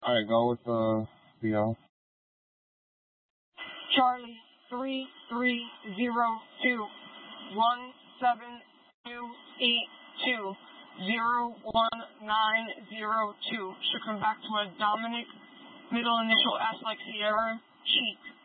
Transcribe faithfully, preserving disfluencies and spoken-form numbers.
Alright, go with the V O. Charlie three three zero two one seven two eight two zero one nine zero two. Should come back to a Dominic, middle initial S like Sierra, Cheek.